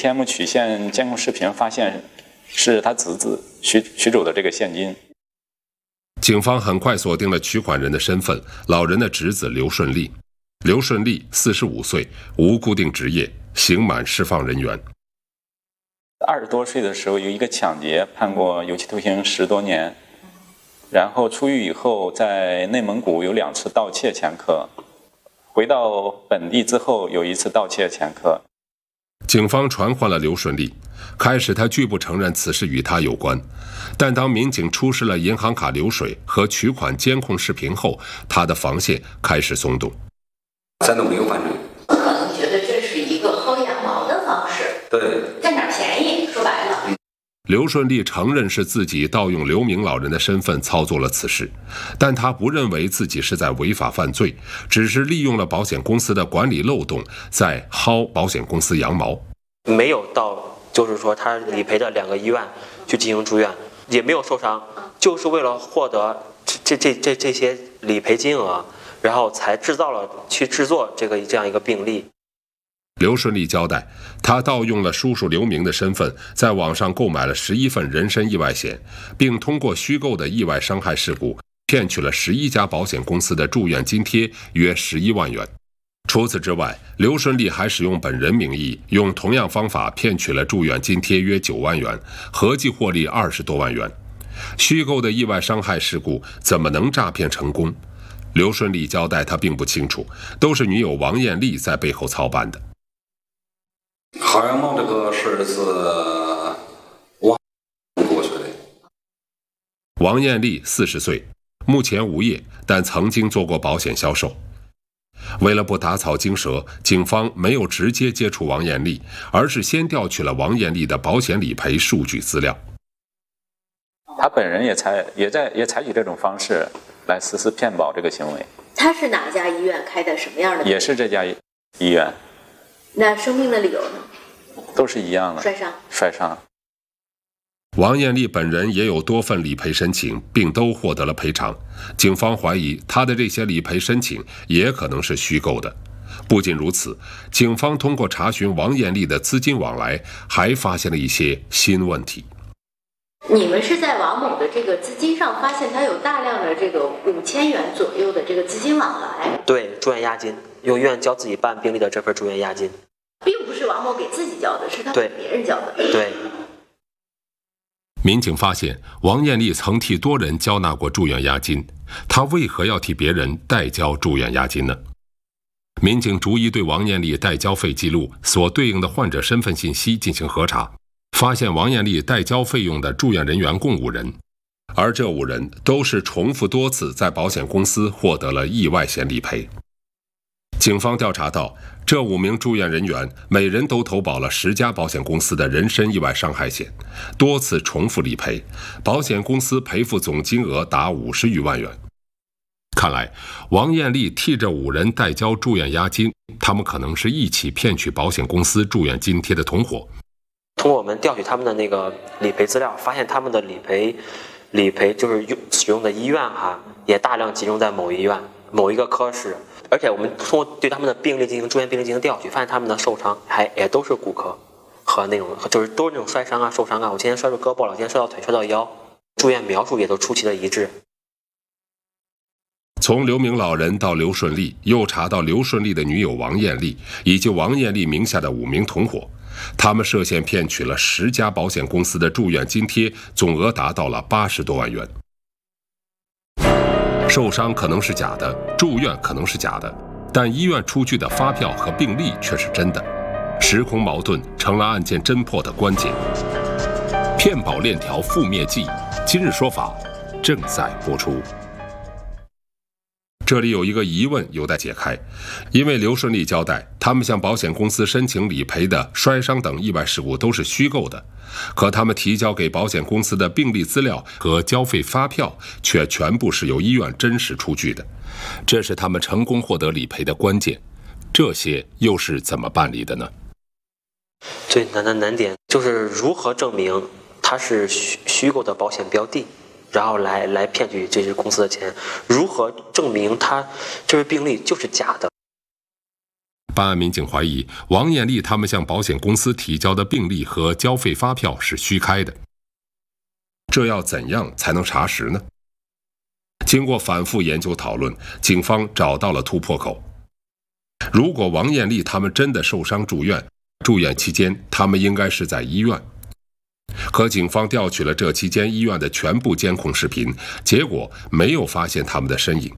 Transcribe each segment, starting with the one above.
ATM 取现监控视频发现是他侄子取走的这个现金。 警方很快锁定了取款人的身份，老人的侄子刘顺利。刘顺利45岁，无固定职业，刑满释放人员。 20多岁的时候有一个抢劫，判过有期徒刑10多年，然后出狱以后在内蒙古有2次盗窃前科，回到本地之后有1次盗窃前科。 警方传唤了刘顺利，开始他拒不承认此事与他有关，但当民警出示了银行卡流水和取款监控视频后，他的防线开始松动。 3种没有犯罪， 可能觉得这是一个薅羊毛的方式， 对， 占点便宜，说白了。 刘顺利承认是自己盗用刘明老人的身份操作了此事，但他不认为自己是在违法犯罪，只是利用了保险公司的管理漏洞，在薅保险公司羊毛。 没有到就是说他理赔的2个医院去进行住院，也没有受伤，就是为了获得这些理赔金额，然后才制作这样一个病例。 刘顺利交代，他盗用了叔叔刘明的身份，在网上购买了11份人身意外险，并通过虚构的意外伤害事故骗取了11家保险公司的住院津贴约11万元。除此之外，刘顺利还使用本人名义，用同样方法骗取了住院津贴约9万元，合计获利20多万元。虚构的意外伤害事故怎么能诈骗成功？刘顺利交代他并不清楚，都是女友王艳丽在背后操办的。 薅羊毛这个事是我过去的。 王艳丽40岁，目前无业，但曾经做过保险销售。为了不打草惊蛇，警方没有直接接触王艳丽，而是先调取了王艳丽的保险理赔数据资料。 他本人也采取这种方式来实施骗保这个行为。 他是哪家医院开的什么样的？ 也是这家医院。 那生病的理由呢？ 都是一样的，摔伤。 王艳丽本人也有多份理赔申请，并都获得了赔偿。警方怀疑她的这些理赔申请也可能是虚构的。不仅如此，警方通过查询王艳丽的资金往来，还发现了一些新问题。 你们是在王某的这个资金上发现他有大量的这个5000元左右的这个资金往来？ 对，住院押金，用医院交自己办病历的这份住院押金， 并不是王某给自己交的，是他给别人交的。 对。 民警发现，王艳丽曾替多人交纳过住院押金，她为何要替别人代交住院押金呢？民警逐一对王艳丽代交费记录所对应的患者身份信息进行核查，发现王艳丽代交费用的住院人员共5人，而这5人都是重复多次在保险公司获得了意外险理赔。警方调查到，这5名住院人员每人都投保了10家保险公司的人身意外伤害险，多次重复理赔，保险公司赔付总金额达50余万元。看来，王艳丽替这5人代交住院押金，他们可能是一起骗取保险公司住院津贴的同伙。 通过我们调取他们的那个理赔资料，发现他们的理赔就是使用的医院也大量集中在某医院某一个科室。而且我们通过对他们的住院病例进行调取，发现他们的受伤也都是骨科和那种就是都是那种摔伤受伤我今天摔到胳膊了，我今天摔到腿，摔到腰，住院描述也都出奇的一致。 从刘明老人到刘顺利，又查到刘顺利的女友王艳丽以及王艳丽名下的5名同伙，他们涉嫌骗取了10家保险公司的住院津贴，总额达到了80多万元。受伤可能是假的，住院可能是假的，但医院出具的发票和病历却是真的，时空矛盾成了案件侦破的关键。骗保链条覆灭记，今日说法正在播出。这里有一个疑问有待解开，因为刘顺利交代，他们向保险公司申请理赔的摔伤等意外事故都是虚构的，可他们提交给保险公司的病历资料和交费发票却全部是由医院真实出具的，这是他们成功获得理赔的关键。这些又是怎么办理的呢？ 最难的难点就是如何证明它是虚构的保险标的，然后来骗取这些公司的钱，如何证明他这份病历就是假的？ 办案民警怀疑王艳丽他们向保险公司提交的病历和交费发票是虚开的。这要怎样才能查实呢？经过反复研究讨论，警方找到了突破口。如果王艳丽他们真的受伤住院，住院期间他们应该是在医院。可警方调取了这期间医院的全部监控视频，结果没有发现他们的身影。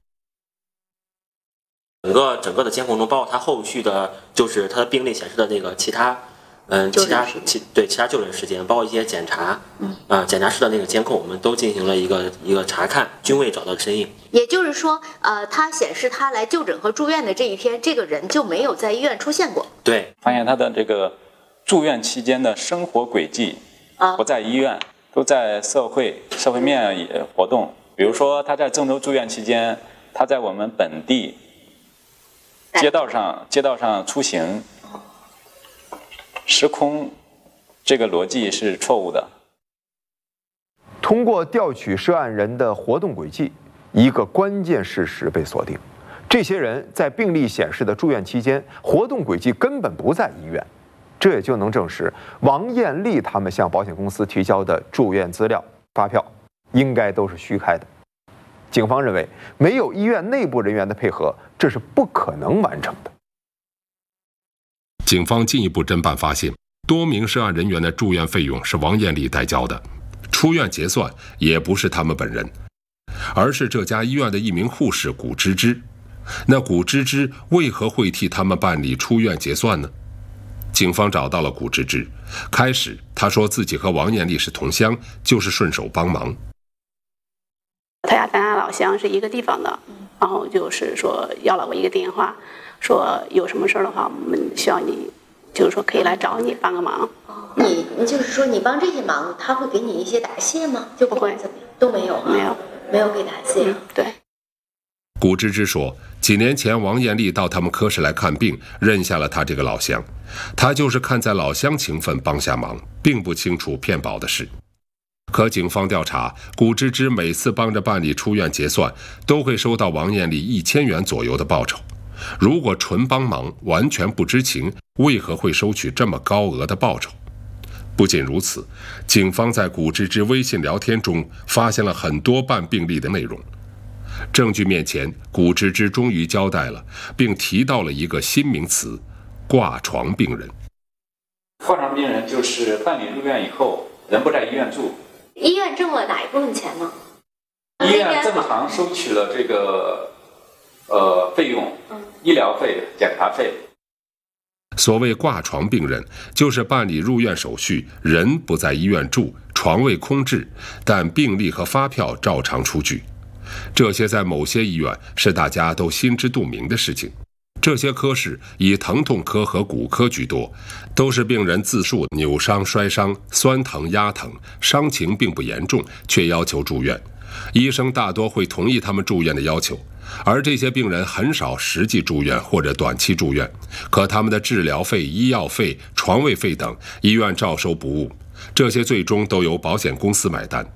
整个的监控中，包括他后续的，就是他的病历显示的那个其他就诊时间，包括一些检查，检查室的那个监控，我们都进行了一个查看，均未找到身影。 也就是说，他显示他来就诊和住院的这一天，这个人就没有在医院出现过。 对， 发现他的这个住院期间的生活轨迹不在医院，都在社会面也活动。比如说他在郑州住院期间，他在我们本地街道上出行，时空这个逻辑是错误的。 通过调取涉案人的活动轨迹，一个关键事实被锁定：这些人在病历显示的住院期间，活动轨迹根本不在医院。这也就能证实王艳丽他们向保险公司提交的住院资料、发票应该都是虚开的。警方认为，没有医院内部人员的配合，这是不可能完成的。 警方进一步侦办发现，多名涉案人员的住院费用是王艳丽代交的，出院结算也不是他们本人，而是这家医院的一名护士古芝芝。那古芝芝为何会替他们办理出院结算呢？警方找到了古芝芝，开始他说自己和王艳丽是同乡，就是顺手帮忙。 他家咱俩老乡是一个地方的，然后就是说要了我一个电话，说有什么事儿的话，我们需要你，就是说可以来找你帮个忙。 你就是说你帮这些忙，他会给你一些答谢吗？就不会怎么样都没有啊，没有给答谢。 对。 古芝芝说，几年前王艳丽到他们科室来看病，认下了他这个老乡，他就是看在老乡情分帮下忙，并不清楚骗保的事。可警方调查，古芝芝每次帮着办理出院结算，都会收到王艳丽1000元左右的报酬。如果纯帮忙，完全不知情，为何会收取这么高额的报酬？不仅如此，警方在古芝芝微信聊天中发现了很多办病历的内容。证据面前，古芝芝终于交代了，并提到了一个新名词——挂床病人。 挂床病人就是办理入院以后，人不在医院住。 医院挣了哪一部分钱呢？ 医院正常收取了这个费用，医疗费、检查费。 所谓挂床病人，就是办理入院手续，人不在医院住，床位空置，但病历和发票照常出具。这些在某些医院是大家都心知肚明的事情。这些科室以疼痛科和骨科居多，都是病人自述扭伤、摔伤、酸疼、压疼，伤情并不严重，却要求住院。医生大多会同意他们住院的要求，而这些病人很少实际住院或者短期住院，可他们的治疗费、医药费、床位费等，医院照收不误，这些最终都由保险公司买单。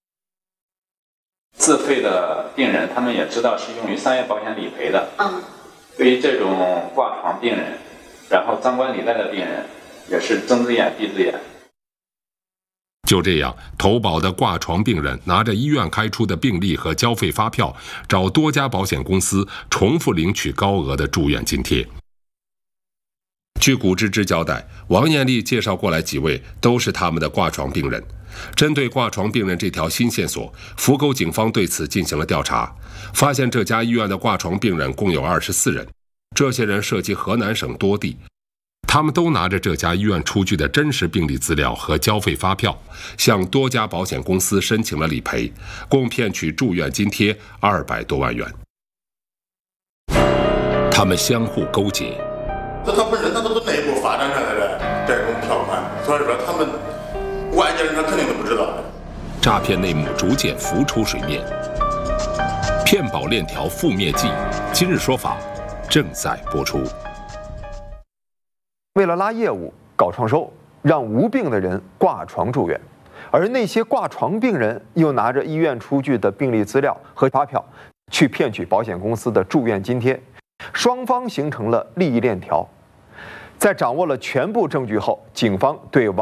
自费的病人，他们也知道是用于商业保险理赔的。对于这种挂床病人，然后张冠李戴的病人，也是睁只眼闭只眼。 就这样，投保的挂床病人拿着医院开出的病历和交费发票，找多家保险公司重复领取高额的住院津贴。据古芝芝交代，王艳丽介绍过来几位都是他们的挂床病人。针对挂床病人这条新线索，扶沟警方对此进行了调查，发现这家医院的挂床病人共有24人，这些人涉及河南省多地，他们都拿着这家医院出具的真实病历资料和交费发票，向多家保险公司申请了理赔，共骗取住院津贴200多万元。他们相互勾结， 他本身他都是内部发展出来的这种条款，所以说他们外界人他肯定都不知道的。 诈骗内幕逐渐浮出水面，骗保链条覆灭记，今日说法正在播出。 为了拉业务、搞创收，让无病的人挂床住院，而那些挂床病人又拿着医院出具的病历资料和发票去骗取保险公司的住院津贴，双方形成了利益链条， 在掌握了全部证据后，警方对王